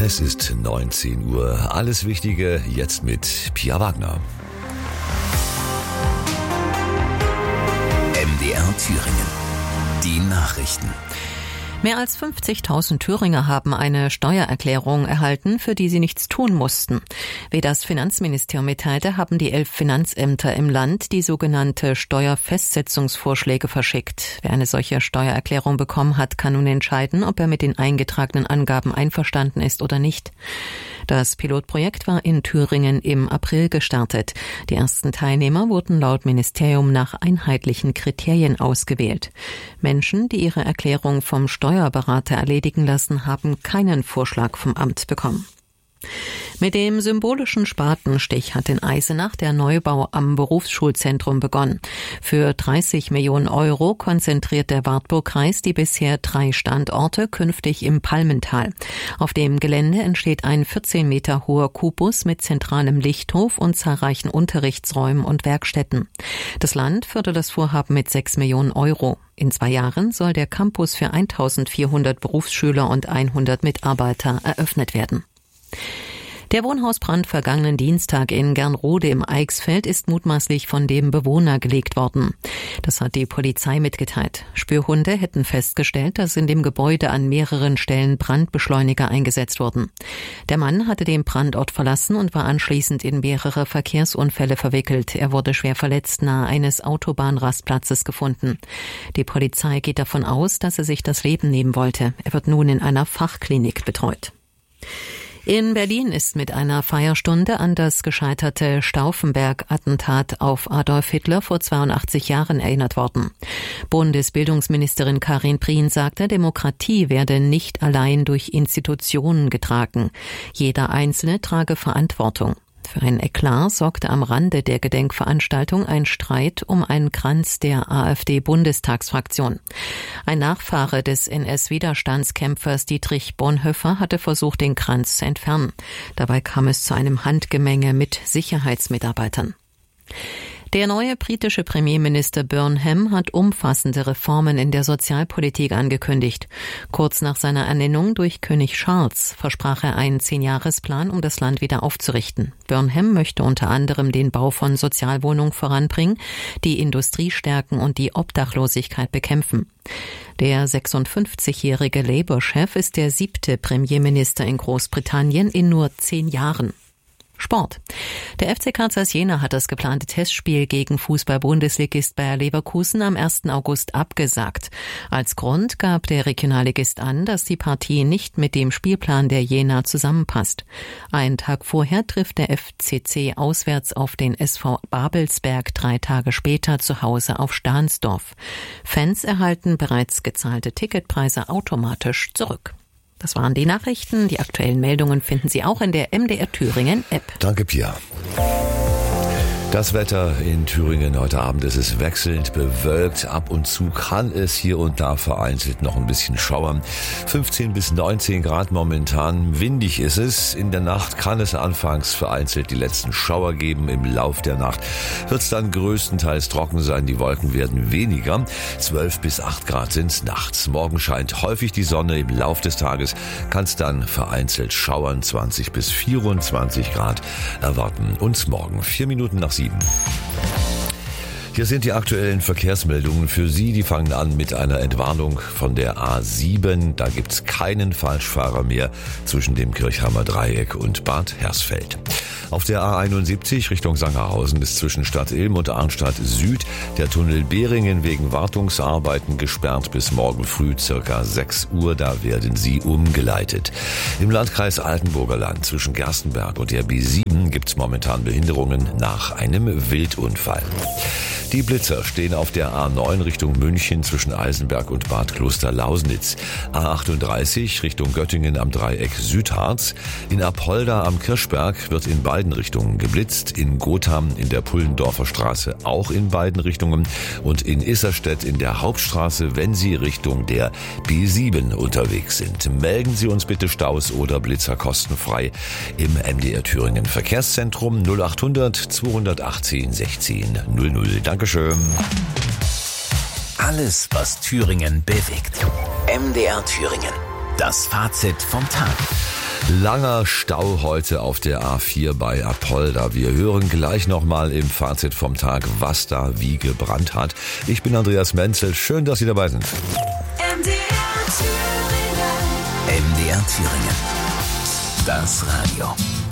Es ist 19 Uhr. Alles Wichtige jetzt mit Pia Wagner. MDR Thüringen. Die Nachrichten. Mehr als 50.000 Thüringer haben eine Steuererklärung erhalten, für die sie nichts tun mussten. Wie das Finanzministerium mitteilte, haben die 11 Finanzämter im Land die sogenannte Steuerfestsetzungsvorschläge verschickt. Wer eine solche Steuererklärung bekommen hat, kann nun entscheiden, ob er mit den eingetragenen Angaben einverstanden ist oder nicht. Das Pilotprojekt war in Thüringen im April gestartet. Die ersten Teilnehmer wurden laut Ministerium nach einheitlichen Kriterien ausgewählt. Menschen, die ihre Erklärung vom Steuerberater erledigen lassen, haben keinen Vorschlag vom Amt bekommen. Mit dem symbolischen Spatenstich hat in Eisenach der Neubau am Berufsschulzentrum begonnen. Für 30 Millionen Euro konzentriert der Wartburgkreis die bisher 3 Standorte künftig im Palmental. Auf dem Gelände entsteht ein 14 Meter hoher Kubus mit zentralem Lichthof und zahlreichen Unterrichtsräumen und Werkstätten. Das Land fördert das Vorhaben mit 6 Millionen Euro. In 2 Jahren soll der Campus für 1400 Berufsschüler und 100 Mitarbeiter eröffnet werden. Der Wohnhausbrand vergangenen Dienstag in Gernrode im Eichsfeld ist mutmaßlich von dem Bewohner gelegt worden. Das hat die Polizei mitgeteilt. Spürhunde hätten festgestellt, dass in dem Gebäude an mehreren Stellen Brandbeschleuniger eingesetzt wurden. Der Mann hatte den Brandort verlassen und war anschließend in mehrere Verkehrsunfälle verwickelt. Er wurde schwer verletzt nahe eines Autobahnrastplatzes gefunden. Die Polizei geht davon aus, dass er sich das Leben nehmen wollte. Er wird nun in einer Fachklinik betreut. In Berlin ist mit einer Feierstunde an das gescheiterte Stauffenberg-Attentat auf Adolf Hitler vor 82 Jahren erinnert worden. Bundesbildungsministerin Karin Prien sagte, Demokratie werde nicht allein durch Institutionen getragen. Jeder Einzelne trage Verantwortung. Für ein Eklat sorgte am Rande der Gedenkveranstaltung ein Streit um einen Kranz der AfD-Bundestagsfraktion. Ein Nachfahre des NS-Widerstandskämpfers Dietrich Bonhoeffer hatte versucht, den Kranz zu entfernen. Dabei kam es zu einem Handgemenge mit Sicherheitsmitarbeitern. Der neue britische Premierminister Burnham hat umfassende Reformen in der Sozialpolitik angekündigt. Kurz nach seiner Ernennung durch König Charles versprach er einen 10-Jahresplan, um das Land wieder aufzurichten. Burnham möchte unter anderem den Bau von Sozialwohnungen voranbringen, die Industrie stärken und die Obdachlosigkeit bekämpfen. Der 56-jährige Labour-Chef ist der 7. Premierminister in Großbritannien in nur 10 Jahren. Sport. Der FC Karl Zeiss Jena hat das geplante Testspiel gegen Fußball-Bundesligist Bayer Leverkusen am 1. August abgesagt. Als Grund gab der Regionalligist an, dass die Partie nicht mit dem Spielplan der Jena zusammenpasst. Einen Tag vorher trifft der FCC auswärts auf den SV Babelsberg, 3 Tage später zu Hause auf Stahnsdorf. Fans erhalten bereits gezahlte Ticketpreise automatisch zurück. Das waren die Nachrichten. Die aktuellen Meldungen finden Sie auch in der MDR Thüringen App. Danke, Pia. Das Wetter in Thüringen heute Abend, es ist wechselnd bewölkt. Ab und zu kann es hier und da vereinzelt noch ein bisschen schauern. 15 bis 19 Grad momentan. Windig ist es. In der Nacht kann es anfangs vereinzelt die letzten Schauer geben. Im Lauf der Nacht wird es dann größtenteils trocken sein. Die Wolken werden weniger. 12 bis 8 Grad sind es nachts. Morgen scheint häufig die Sonne. Im Lauf des Tages kann es dann vereinzelt schauern. 20 bis 24 Grad erwarten uns morgen. 4 Minuten nach 7. Hier sind die aktuellen Verkehrsmeldungen für Sie. Die fangen an mit einer Entwarnung von der A7. Da gibt's keinen Falschfahrer mehr zwischen dem Kirchheimer Dreieck und Bad Hersfeld. Auf der A71 Richtung Sangerhausen ist zwischen Stadt Ilm und Arnstadt Süd der Tunnel Behringen wegen Wartungsarbeiten gesperrt bis morgen früh circa 6 Uhr. Da werden Sie umgeleitet. Im Landkreis Altenburger Land zwischen Gerstenberg und der B7 gibt's momentan Behinderungen nach einem Wildunfall. Die Blitzer stehen auf der A9 Richtung München zwischen Eisenberg und Bad Klosterlausnitz. A38 Richtung Göttingen am Dreieck Südharz. In Apolda am Kirschberg wird in beiden Richtungen geblitzt. In Gotham in der Pullendorfer Straße auch in beiden Richtungen. Und in Isserstedt in der Hauptstraße, wenn Sie Richtung der B7 unterwegs sind. Melden Sie uns bitte Staus oder Blitzer kostenfrei im MDR Thüringen Verkehrszentrum 0800 218 16 00. Dankeschön. Alles, was Thüringen bewegt. MDR Thüringen. Das Fazit vom Tag. Langer Stau heute auf der A4 bei Apolda. Wir hören gleich nochmal im Fazit vom Tag, was da wie gebrannt hat. Ich bin Andreas Menzel. Schön, dass Sie dabei sind. MDR Thüringen. Das Radio.